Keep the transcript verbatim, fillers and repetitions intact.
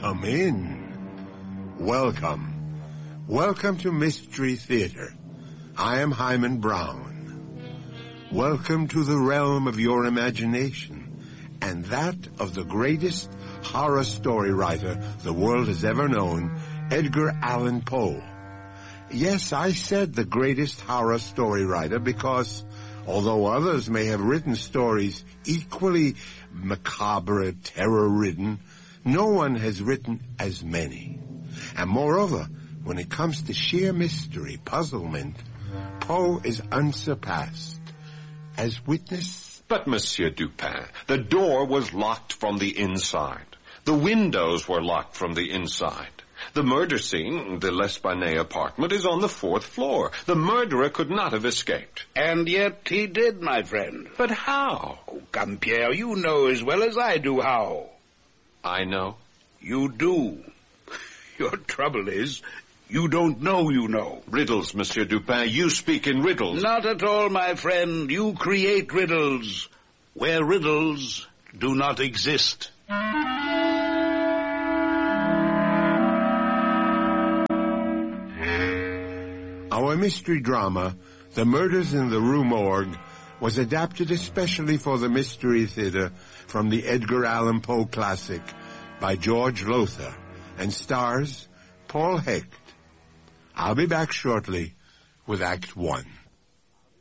Come in. Welcome. Welcome to Mystery Theater. I am Hyman Brown. Welcome to the realm of your imagination and that of the greatest horror story writer the world has ever known, Edgar Allan Poe. Yes, I said the greatest horror story writer because, although others may have written stories equally macabre, terror-ridden, no one has written as many. And moreover, when it comes to sheer mystery, puzzlement, Poe is unsurpassed. As witness... But, Monsieur Dupin, the door was locked from the inside. The windows were locked from the inside. The murder scene, the L'Espanaye apartment, is on the fourth floor. The murderer could not have escaped. And yet he did, my friend. But how? Oh, come, Pierre, you know as well as I do how. I know. You do. Your trouble is, you don't know you know. Riddles, Monsieur Dupin. You speak in riddles. Not at all, my friend. You create riddles where riddles do not exist. Our mystery drama, The Murders in the Rue Morgue, was adapted especially for the Mystery Theater from the Edgar Allan Poe classic by George Lothar and stars Paul Hecht. I'll be back shortly with Act One.